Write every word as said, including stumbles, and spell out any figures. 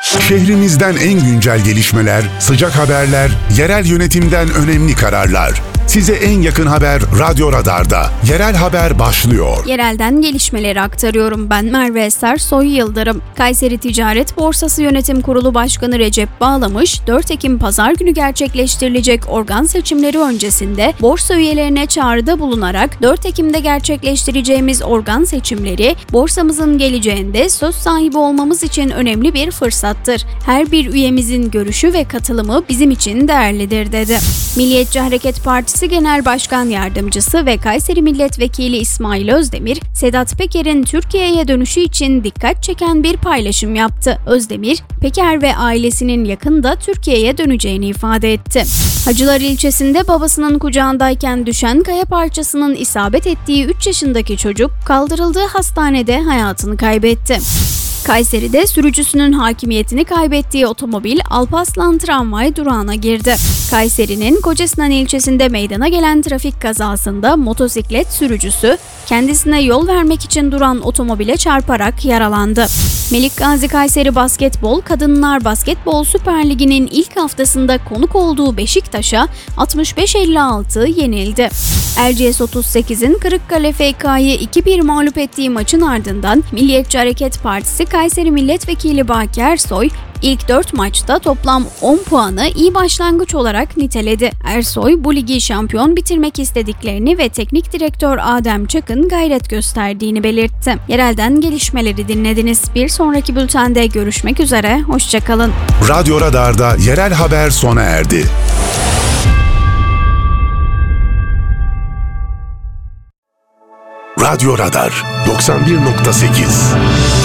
Şehrimizden en güncel gelişmeler, sıcak haberler, yerel yönetimden önemli kararlar. Size en yakın haber Radyo Radar'da. Yerel haber başlıyor. Yerelden gelişmeleri aktarıyorum. Ben Merve Eser Soy Yıldırım. Kayseri Ticaret Borsası Yönetim Kurulu Başkanı Recep Bağlamış, dört Ekim Pazar günü gerçekleştirilecek organ seçimleri öncesinde borsa üyelerine çağrıda bulunarak dört Ekim'de gerçekleştireceğimiz organ seçimleri, borsamızın geleceğinde söz sahibi olmamız için önemli bir fırsattır. Her bir üyemizin görüşü ve katılımı bizim için değerlidir, dedi. Milliyetçi Hareket Partisi Genel Başkan Yardımcısı ve Kayseri Milletvekili İsmail Özdemir, Sedat Peker'in Türkiye'ye dönüşü için dikkat çeken bir paylaşım yaptı. Özdemir, Peker ve ailesinin yakında Türkiye'ye döneceğini ifade etti. Hacılar ilçesinde babasının kucağındayken düşen kaya parçasının isabet ettiği üç yaşındaki çocuk kaldırıldığı hastanede hayatını kaybetti. Kayseri'de sürücüsünün hakimiyetini kaybettiği otomobil Alparslan tramvay durağına girdi. Kayseri'nin Kocasinan ilçesinde meydana gelen trafik kazasında motosiklet sürücüsü kendisine yol vermek için duran otomobile çarparak yaralandı. Melikgazi Kayseri Basketbol Kadınlar Basketbol Süper Ligi'nin ilk haftasında konuk olduğu Beşiktaş'a altmış beş elli altı yenildi. Erciyes otuz sekizin Kırıkkale F K'yı iki bir mağlup ettiği maçın ardından Milliyetçi Hareket Partisi Kayseri Milletvekili Baki Ersoy, İlk dört maçta toplam on puanı iyi başlangıç olarak niteledi. Ersoy, bu ligi şampiyon bitirmek istediklerini ve teknik direktör Adem Çakın gayret gösterdiğini belirtti. Yerelden gelişmeleri dinlediniz. Bir sonraki bültende görüşmek üzere, hoşçakalın. Radyo Radar'da yerel haber sona erdi. Radyo Radar doksan bir nokta sekiz